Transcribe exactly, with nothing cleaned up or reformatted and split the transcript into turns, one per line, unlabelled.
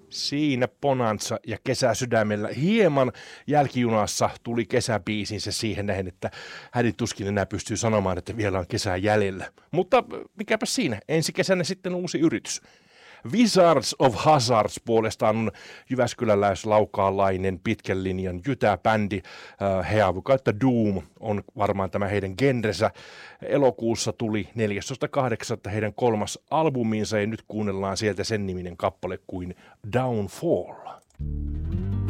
Siinä Bonanza ja kesäsydämellä hieman jälkijunassa tuli kesäbiisinsä siihen nähden, että hänen tuskin enää pystyy sanomaan, että vielä on kesää jäljellä. Mutta mikäpä siinä, ensi kesänä sitten uusi yritys. Wizards of Hazards puolestaan on jyväskyläläis-laukaalainen pitkän linjan jytäbändi. He avukat, että Doom on varmaan tämä heidän genrensä. Elokuussa tuli neljästoista kahdeksatta heidän kolmas albuminsa ja nyt kuunnellaan sieltä sen niminen kappale kuin Downfall.